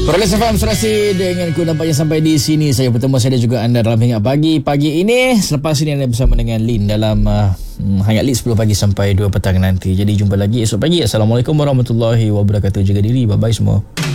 Perlis FM serasi dengan ku nampaknya sampai di sini saya bertemu saya dan juga anda dalam Hangat Pagi pagi ini. Selepas ini anda bersama dengan Lin dalam Hangat Lead 10 pagi sampai 2 petang nanti. Jadi jumpa lagi esok pagi. Assalamualaikum warahmatullahi wabarakatuh. Jaga diri. Bye bye semua.